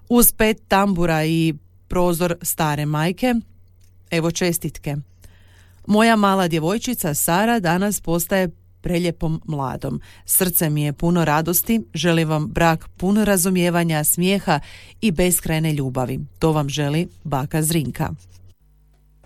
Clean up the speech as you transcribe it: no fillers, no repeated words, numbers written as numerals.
Uz 5 tambura i prozor stare majke, evo čestitke. Moja mala djevojčica Sara danas postaje preljepom mladom. Srce mi je puno radosti, želim vam brak puno razumijevanja, smijeha i beskrajne ljubavi. To vam želi baka Zrinka.